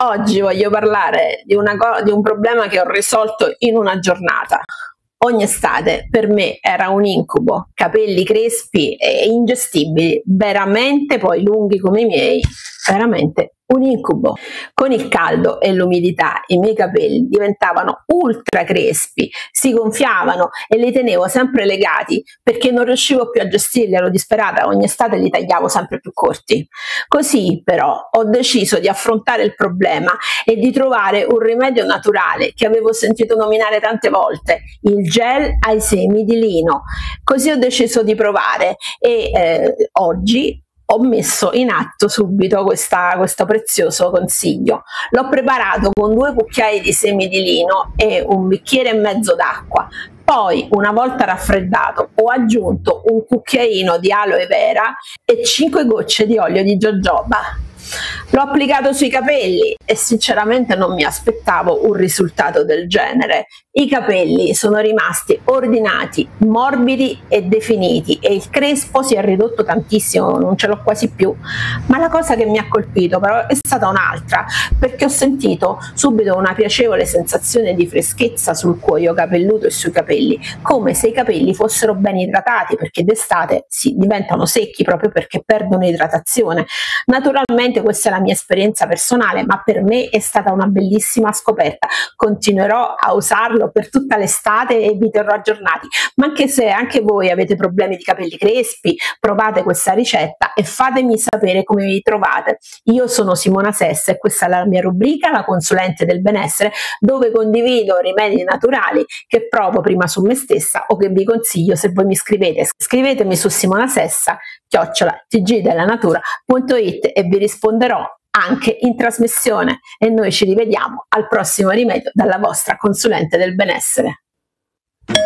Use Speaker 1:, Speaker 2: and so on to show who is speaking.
Speaker 1: Oggi voglio parlare di un problema che ho risolto in una giornata. Ogni estate per me era un incubo, capelli crespi e ingestibili, veramente poi lunghi come i miei, veramente un incubo. Con il caldo e l'umidità i miei capelli diventavano ultra crespi, si gonfiavano e li tenevo sempre legati perché non riuscivo più a gestirli, ero disperata, ogni estate li tagliavo sempre più corti. Così però ho deciso di affrontare il problema e di trovare un rimedio naturale che avevo sentito nominare tante volte, il gel ai semi di lino. Così ho deciso di provare e oggi ho messo in atto subito questo prezioso consiglio. L'ho preparato con 2 cucchiai di semi di lino e un bicchiere e mezzo d'acqua. Poi, una volta raffreddato, ho aggiunto un cucchiaino di aloe vera e 5 gocce di olio di jojoba. L'ho applicato sui capelli e sinceramente non mi aspettavo un risultato del genere. I capelli sono rimasti ordinati, morbidi e definiti e il crespo si è ridotto tantissimo, non ce l'ho quasi più. Ma la cosa che mi ha colpito però è stata un'altra, perché ho sentito subito una piacevole sensazione di freschezza sul cuoio capelluto e sui capelli, come se i capelli fossero ben idratati, perché d'estate si diventano secchi proprio perché perdono idratazione. Naturalmente questa è la mia esperienza personale, ma per me è stata una bellissima scoperta. Continuerò a usarlo per tutta l'estate e vi terrò aggiornati. Ma anche se anche voi avete problemi di capelli crespi, provate questa ricetta e fatemi sapere come vi trovate. Io sono Simona Sessa e questa è la mia rubrica, la consulente del benessere, dove condivido rimedi naturali che provo prima su me stessa o che vi consiglio se voi mi scrivete. Scrivetemi su simonasessa@tgdellanatura.it e vi risponderò anche in trasmissione e noi ci rivediamo al prossimo rimedio dalla vostra consulente del benessere.